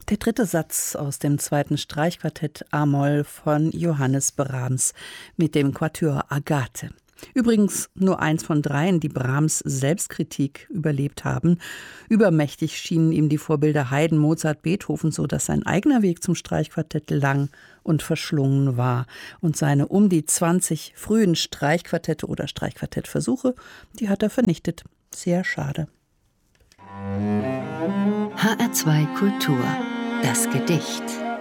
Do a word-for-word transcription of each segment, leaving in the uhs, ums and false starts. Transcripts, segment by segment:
Der dritte Satz aus dem zweiten Streichquartett A-Moll von Johannes Brahms mit dem Quatuor Agathe. Übrigens nur eins von dreien, die Brahms Selbstkritik überlebt haben. Übermächtig schienen ihm die Vorbilder Haydn, Mozart, Beethoven, so dass sein eigener Weg zum Streichquartett lang und verschlungen war. Und seine um die zwanzig frühen Streichquartette oder Streichquartettversuche, die hat er vernichtet. Sehr schade. H R zwei Kultur. Das Gedicht.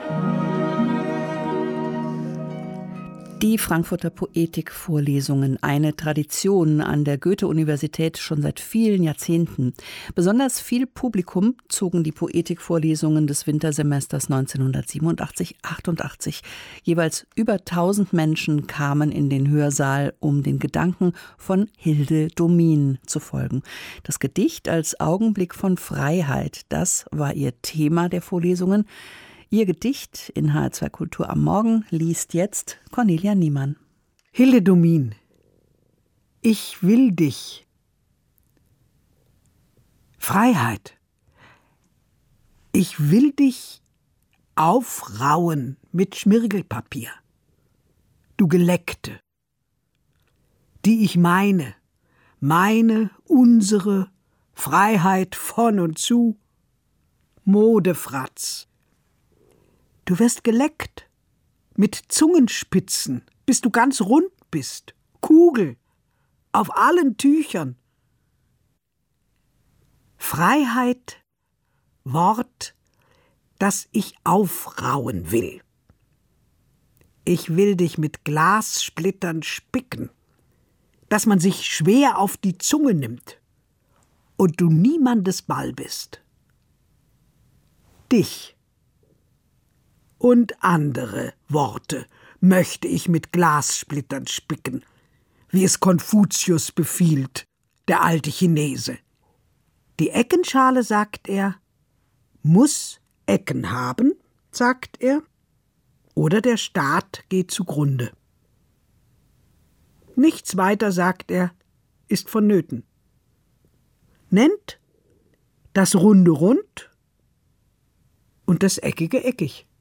Die Frankfurter Poetikvorlesungen, eine Tradition an der Goethe-Universität schon seit vielen Jahrzehnten. Besonders viel Publikum zogen die Poetikvorlesungen des Wintersemesters neunzehnhundertsiebenundachtzig achtundachtzig. Jeweils über tausend Menschen kamen in den Hörsaal, um den Gedanken von Hilde Domin zu folgen. Das Gedicht als Augenblick von Freiheit, das war ihr Thema der Vorlesungen. Ihr Gedicht in H R zwei Kultur am Morgen liest jetzt Cornelia Niemann. Hilde Domin, ich will dich. Freiheit. Ich will dich aufrauen mit Schmirgelpapier. Du Geleckte, die ich meine, meine, unsere Freiheit von und zu, Modefratz. Du wirst geleckt, mit Zungenspitzen, bis du ganz rund bist, Kugel, auf allen Tüchern. Freiheit, Wort, das ich aufrauen will. Ich will dich mit Glassplittern spicken, dass man sich schwer auf die Zunge nimmt und du niemandes Ball bist. Dich und andere Worte möchte ich mit Glassplittern spicken, wie es Konfuzius befiehlt, der alte Chinese. Die Eckenschale, sagt er, muss Ecken haben, sagt er, oder der Staat geht zugrunde. Nichts weiter, sagt er, ist vonnöten. Nennt das Runde rund und das Eckige eckig.